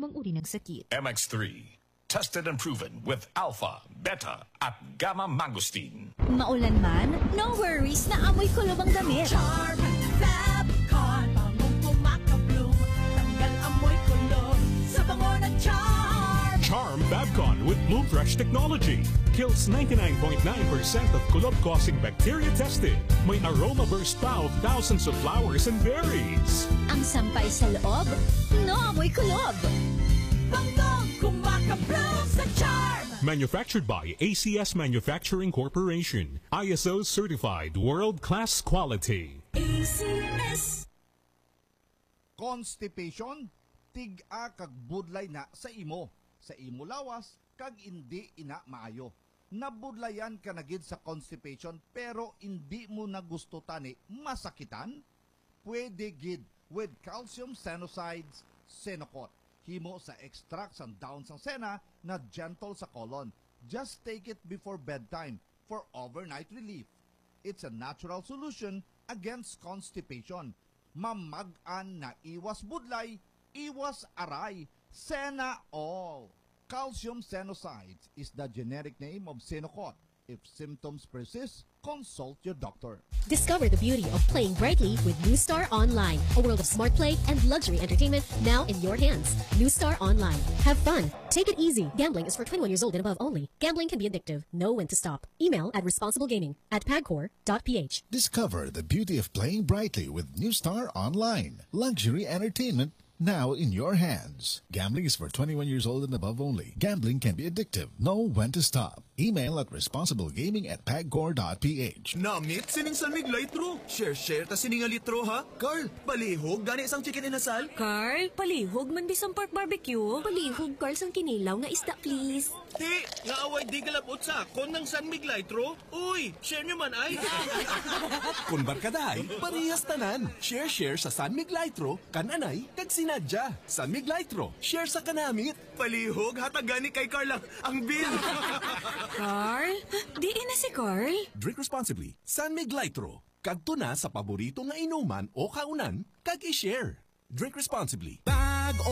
anumang uri ng sakit. MX3, tested and proven with alpha, beta, at gamma mangosteen. Maulan man, no worries na amoy kulob ang damit. Charm Fabcon, bangong kumakabloom, tanggal amoy kulob sa bango ng Charm. Charm Fabcon with Bloom Fresh technology kills 99.9% of kulob-causing bacteria tested. May aroma burst pa of thousands of flowers and berries. Ang sampay sa loob, no amoy kulob. Bangong kumakabloom sa Charm. Manufactured by ACS Manufacturing Corporation. ISO certified world-class quality. ACS. Constipation, tig-a kag budlay na sa imo. Sa imo lawas, kag hindi ina maayo. Nabudlayan ka na gid sa constipation pero hindi mo na gusto tani masakitan? Pwede gid with calcium senosides, Senocot. Himo sa extract sa dahon sang sena na gentle sa colon. Just take it before bedtime for overnight relief. It's a natural solution against constipation. Mamag-an na iwas budlay, iwas aray, Sena all. Calcium Senosides is the generic name of Senocot. If symptoms persist, consult your doctor. Discover the beauty of playing brightly with New Star Online, a world of smart play and luxury entertainment now in your hands. New Star Online. Have fun. Take it easy. Gambling is for 21 years old and above only. Gambling can be addictive. Know when to stop. Email at responsiblegaming@pagcor.ph. Discover the beauty of playing brightly with New Star Online. Luxury entertainment now in your hands. Gambling is for 21 years old and above only. Gambling can be addictive. Know when to stop. Email at responsiblegaming@pagcor.ph. Namit sining salmig litro. Share ta sining a litro ha. Carl, palihog gani isang chicken inasal. Carl, palihog man bisang pork barbecue. Palihog, Carl, sang kinilaw nga isda, please. Ti, nga away di galabot sa kon ng salmig litro. Uy, share nyo man ay. Kung barkaday, parehas tanan. Share sa San Mig Litro, kananay, kag sinadya. San Mig Litro, share sa kanamit. Palihog, hatag gani kay Carl ang bill. Carl? Di na si Carl? Drink responsibly. San Mig Litro. Kag tuna sa paborito nga inuman o kaunan, kag i-share. Drink responsibly.